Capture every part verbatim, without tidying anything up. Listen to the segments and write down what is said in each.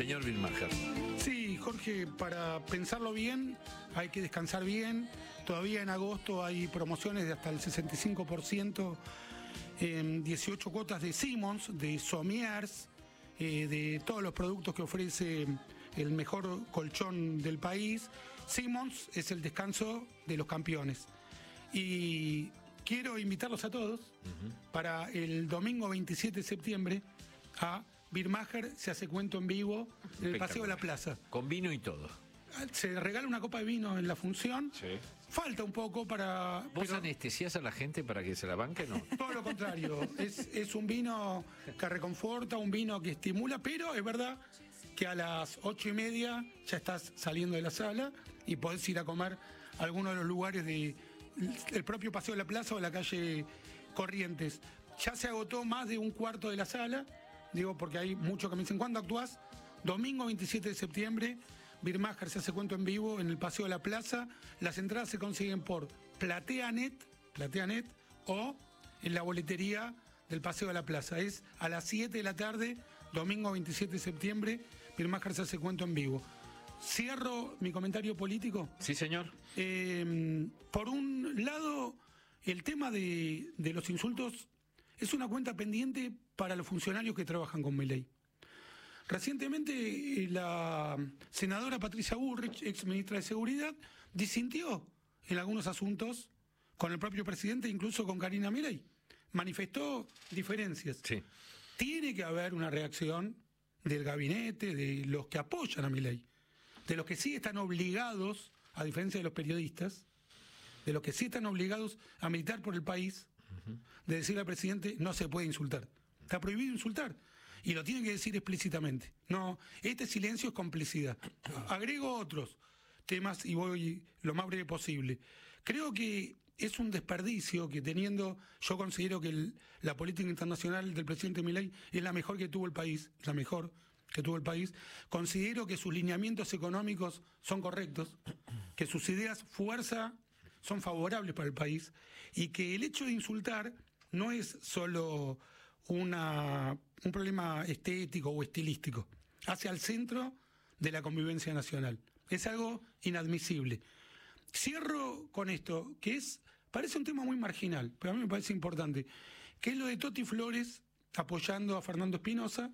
Señor Birmacher. Sí, Jorge, para pensarlo bien hay que descansar bien. Todavía en agosto hay promociones de hasta el sesenta y cinco por ciento en dieciocho cuotas de Simmons, de Sommiers, eh, de todos los productos que ofrece el mejor colchón del país. Simmons es el descanso de los campeones. Y quiero invitarlos a todos uh-huh. para el domingo veintisiete de septiembre a Birmacher se hace cuento en vivo en el Paseo de la Plaza. Con vino y todo. Se regala una copa de vino en la función. Sí. Falta un poco para... ¿Vos pero... anestesiás a la gente para que se la banque, no? Todo lo contrario. es, es un vino que reconforta, un vino que estimula, pero es verdad que a las ocho y media ya estás saliendo de la sala y podés ir a comer a alguno de los lugares de el propio Paseo de la Plaza o la calle Corrientes. Ya se agotó más de un cuarto de la sala, digo porque hay mucho que me dicen, ¿cuándo actuás? Domingo veintisiete de septiembre, Birmacher se hace cuento en vivo en el Paseo de la Plaza. Las entradas se consiguen por PlateaNet, PlateaNet o en la boletería del Paseo de la Plaza. Es a las siete de la tarde, domingo veintisiete de septiembre, Birmacher se hace cuento en vivo. Cierro mi comentario político. Sí, señor. Eh, por un lado, el tema de, de los insultos es una cuenta pendiente para los funcionarios que trabajan con Milei. Recientemente, la senadora Patricia Bullrich, ex ministra de Seguridad, disintió en algunos asuntos con el propio presidente, incluso con Karina Milei. Manifestó diferencias. Sí. Tiene que haber una reacción del gabinete, de los que apoyan a Milei, de los que sí están obligados, a diferencia de los periodistas, de los que sí están obligados a militar por el país, uh-huh. de decirle al presidente, no se puede insultar. Está prohibido insultar. Y lo tienen que decir explícitamente. No, este silencio es complicidad. Agrego otros temas y voy lo más breve posible. Creo que es un desperdicio que teniendo, yo considero que el, la política internacional del presidente Milei es la mejor que tuvo el país, la mejor que tuvo el país. Considero que sus lineamientos económicos son correctos, que sus ideas fuerza son favorables para el país y que el hecho de insultar no es solo una, un problema estético o estilístico, hacia el centro de la convivencia nacional. Es algo inadmisible. Cierro con esto, que es parece un tema muy marginal, pero a mí me parece importante, que es lo de Toti Flores apoyando a Fernando Espinosa,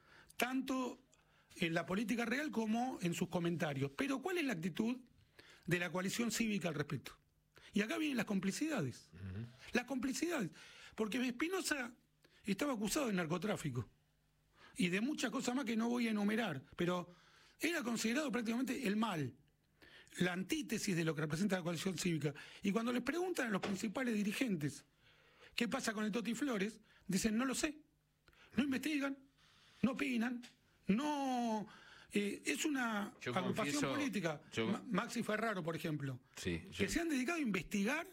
tanto en la política real como en sus comentarios. Pero ¿cuál es la actitud de la coalición cívica al respecto? Y acá vienen las complicidades. Uh-huh. Las complicidades. Porque Espinosa estaba acusado de narcotráfico y de muchas cosas más que no voy a enumerar, pero era considerado prácticamente el mal, la antítesis de lo que representa la coalición cívica. Y cuando les preguntan a los principales dirigentes qué pasa con el Toti Flores, dicen no lo sé, no investigan, no opinan, no... Eh, es una yo agrupación confieso, política, yo... Ma- Maxi Ferraro, por ejemplo, sí, yo... que se han dedicado a investigar,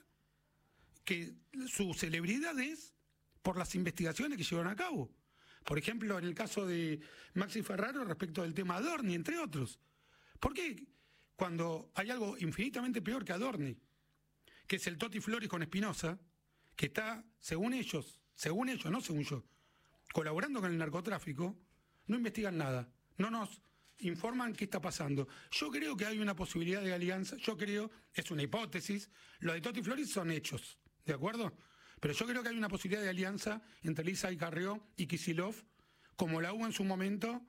que su celebridad es por las investigaciones que llevaron a cabo. Por ejemplo, en el caso de Maxi Ferraro respecto del tema Adorni, entre otros. ¿Por qué cuando hay algo infinitamente peor que Adorni, que es el Toti Flores con Espinosa, que está, según ellos, según ellos, no según yo, colaborando con el narcotráfico, no investigan nada, no nos informan qué está pasando? Yo creo que hay una posibilidad de alianza, yo creo, es una hipótesis, lo de Toti Flores son hechos, ¿de acuerdo? Pero yo creo que hay una posibilidad de alianza entre Lisa y Carrió y Kicillof, como la hubo en su momento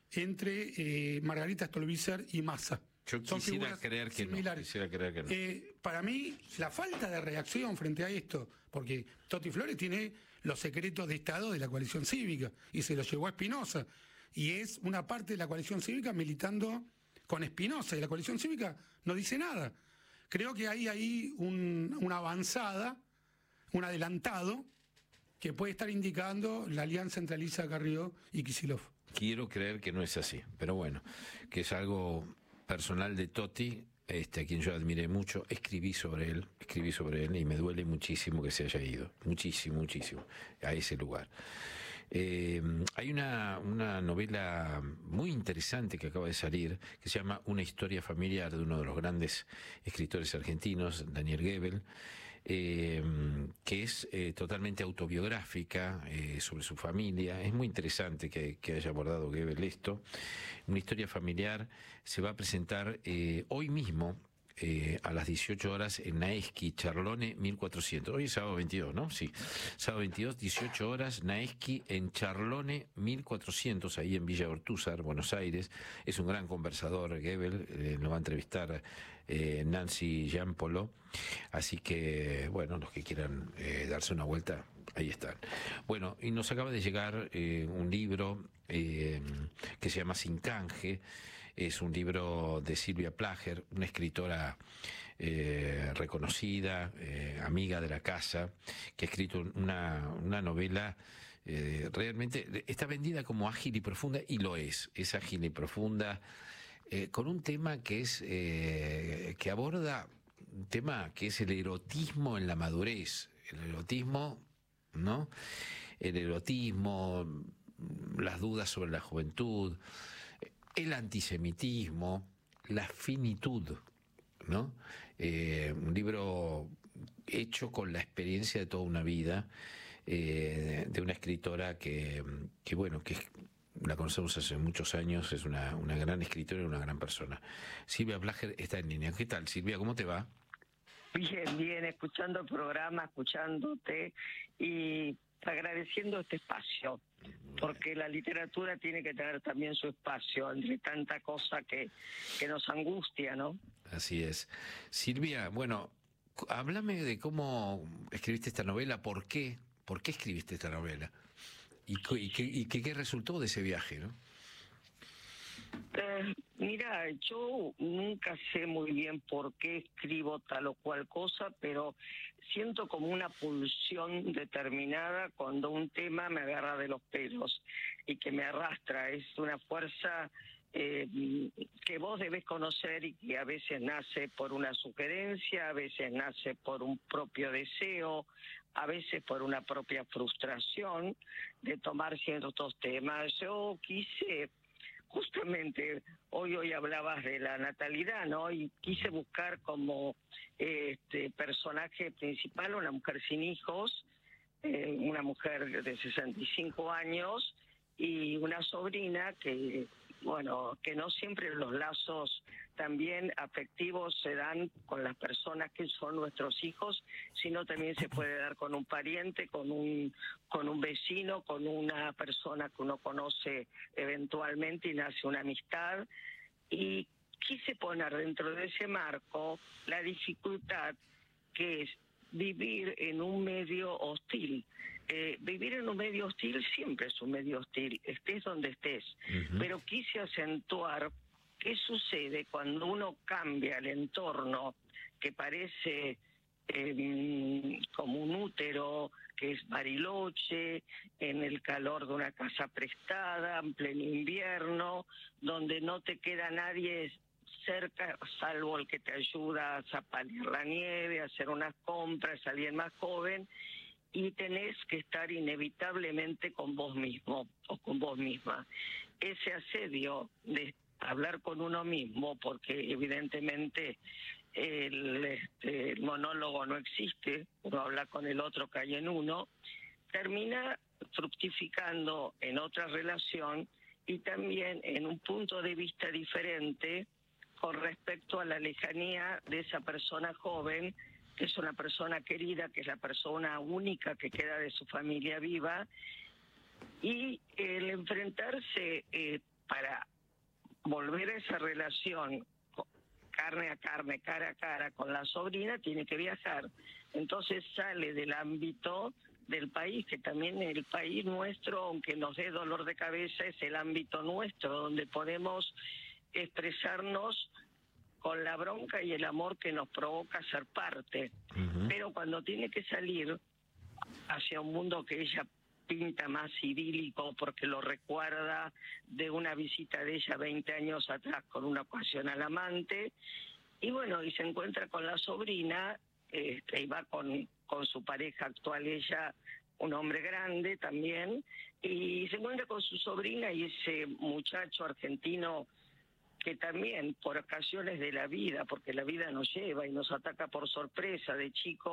entre eh, Margarita Stolbizer y Massa. Yo Son quisiera creer que similares. no. Quisiera creer que no. Eh, para mí, la falta de reacción frente a esto, porque Toti Flores tiene los secretos de Estado de la coalición cívica y se los llevó a Espinosa. Y es una parte de la coalición cívica militando con Espinosa y la coalición cívica no dice nada. Creo que hay ahí un, una avanzada, un adelantado que puede estar indicando la alianza entre Lisa Carrió y Kicillof. Quiero creer que no es así, pero bueno, que es algo personal de Toti, este, a quien yo admiré mucho. Escribí sobre él, escribí sobre él y me duele muchísimo que se haya ido, muchísimo, muchísimo, a ese lugar. Eh, hay una, una novela muy interesante que acaba de salir, que se llama Una historia familiar, de uno de los grandes escritores argentinos, Daniel Goebel, eh, que es eh, totalmente autobiográfica eh, sobre su familia. Es muy interesante que, que haya abordado Goebbels esto. Una historia familiar se va a presentar eh, hoy mismo eh, a las dieciocho horas en Naesky, Charlone mil cuatrocientos. Hoy es sábado veintidós, ¿no? Sí. Sábado veintidós, dieciocho horas, Naesky en Charlone mil cuatrocientos, ahí en Villa Ortúzar, Buenos Aires. Es un gran conversador, Goebbels, eh, lo va a entrevistar eh, Nancy Giampolo. Así que, bueno, los que quieran eh, darse una vuelta, ahí están. Bueno, y nos acaba de llegar eh, un libro eh, que se llama Sin Canje. Es un libro de Silvia Plager, una escritora eh, reconocida, eh, amiga de la casa, que ha escrito una, una novela eh, realmente, está vendida como ágil y profunda, y lo es, es ágil y profunda, eh, con un tema que es eh, que aborda un tema que es el erotismo en la madurez, el erotismo, ¿no? El erotismo, las dudas sobre la juventud, el antisemitismo, la finitud, ¿no? Eh, un libro hecho con la experiencia de toda una vida, eh, de una escritora que, que bueno, que la conocemos hace muchos años, es una, una gran escritora y una gran persona. Silvia Plager está en línea. ¿Qué tal, Silvia? ¿Cómo te va? Bien, bien, escuchando el programa, escuchándote y agradeciendo este espacio, porque la literatura tiene que tener también su espacio entre tanta cosa que, que nos angustia, ¿no? Así es. Silvia, bueno, háblame de cómo escribiste esta novela, por qué, por qué escribiste esta novela y, y, qué, y qué, qué resultó de ese viaje, ¿no? Eh, mira, yo nunca sé muy bien por qué escribo tal o cual cosa, pero siento como una pulsión determinada cuando un tema me agarra de los pelos y que me arrastra. Es una fuerza eh, que vos debés conocer y que a veces nace por una sugerencia, a veces nace por un propio deseo, a veces por una propia frustración de tomar ciertos temas. Yo quise... Justamente hoy hoy hablabas de la natalidad, ¿no? Y quise buscar como este personaje principal una mujer sin hijos, eh, una mujer de sesenta y cinco años y una sobrina que, bueno, que no siempre los lazos también afectivos se dan con las personas que son nuestros hijos, sino también se puede dar con un pariente, con un con un vecino, con una persona que uno conoce eventualmente y nace una amistad. Y quise poner dentro de ese marco la dificultad que es vivir en un medio hostil. Eh, vivir en un medio hostil siempre es un medio hostil, estés donde estés, uh-huh. Pero quise acentuar qué sucede cuando uno cambia el entorno que parece eh, como un útero, que es Bariloche, en el calor de una casa prestada, en pleno invierno, donde no te queda nadie cerca, salvo el que te ayuda a zapalear la nieve, a hacer unas compras, alguien más joven, y tenés que estar inevitablemente con vos mismo o con vos misma. Ese asedio de hablar con uno mismo, porque evidentemente el, este, el monólogo no existe, uno habla con el otro que hay en uno, termina fructificando en otra relación y también en un punto de vista diferente con respecto a la lejanía de esa persona joven, que es una persona querida, que es la persona única que queda de su familia viva, y el enfrentarse eh, para volver a esa relación carne a carne, cara a cara con la sobrina, tiene que viajar. Entonces sale del ámbito del país, que también el país nuestro, aunque nos dé dolor de cabeza, es el ámbito nuestro, donde podemos expresarnos con la bronca y el amor que nos provoca ser parte. Uh-huh. Pero cuando tiene que salir hacia un mundo que ella pinta más idílico porque lo recuerda de una visita de ella veinte años atrás con una ocasión al amante, y bueno, y se encuentra con la sobrina, este, y va con, con su pareja actual, ella, un hombre grande también, y se encuentra con su sobrina y ese muchacho argentino que también por ocasiones de la vida, porque la vida nos lleva y nos ataca por sorpresa de chico,